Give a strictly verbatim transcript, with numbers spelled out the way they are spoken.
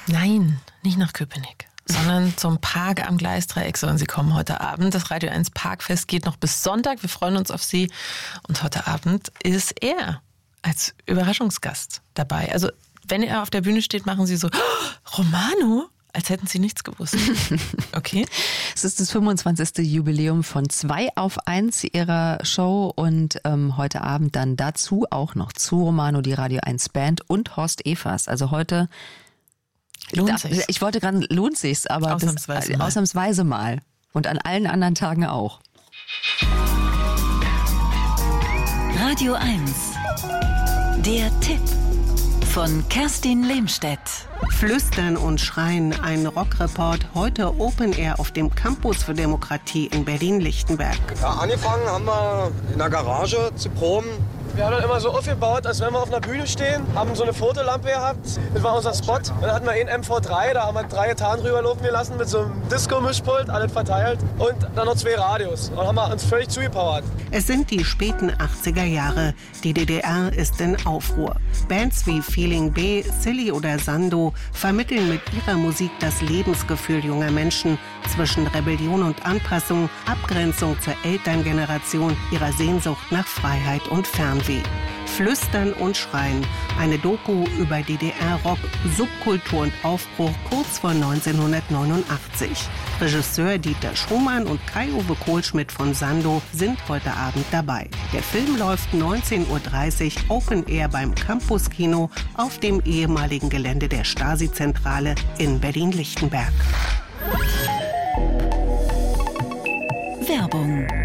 Nein, nicht nach Köpenick, sondern zum Park am Gleisdreieck sollen Sie kommen heute Abend. Das Radio eins Parkfest geht noch bis Sonntag. Wir freuen uns auf Sie. Und heute Abend ist er als Überraschungsgast dabei. Also wenn er auf der Bühne steht, machen Sie so, oh, Romano? Als hätten Sie nichts gewusst. Okay. Es ist das fünfundzwanzigste Jubiläum von zwei auf eins ihrer Show und ähm, heute Abend dann dazu auch noch zu Romano die Radio eins Band und Horst Evers. Also heute lohnt da, sich's. Ich wollte gerade lohnt sich's, aber ausnahmsweise, das, mal. ausnahmsweise mal. Und an allen anderen Tagen auch. Radio eins. Der Tipp von Kerstin Lehmstedt. Flüstern und Schreien, ein Rockreport, heute Open Air auf dem Campus für Demokratie in Berlin-Lichtenberg. Ja, angefangen haben wir in der Garage zu proben. Wir haben das immer so aufgebaut, als wenn wir auf einer Bühne stehen, haben so eine Fotolampe gehabt, das war unser Spot. Dann hatten wir einen M V drei, da haben wir drei Gitarren rüberlaufen gelassen mit so einem Disco-Mischpult, alles verteilt und dann noch zwei Radios. Und dann haben wir uns völlig zugepowert. Es sind die späten achtziger Jahre. Die D D R ist in Aufruhr. Bands wie Feeling B, Silly oder Sando vermitteln mit ihrer Musik das Lebensgefühl junger Menschen zwischen Rebellion und Anpassung, Abgrenzung zur Elterngeneration, ihrer Sehnsucht nach Freiheit und Fernweh. Flüstern und Schreien, eine Doku über D D R-Rock, Subkultur und Aufbruch kurz vor neunzehnhundertneunundachtzig. Regisseur Dieter Schumann und Kai-Uwe Kohlschmidt von Sando sind heute Abend dabei. Der Film läuft neunzehn Uhr dreißig Open Air beim Campus-Kino auf dem ehemaligen Gelände der Stasi-Zentrale in Berlin-Lichtenberg. Werbung.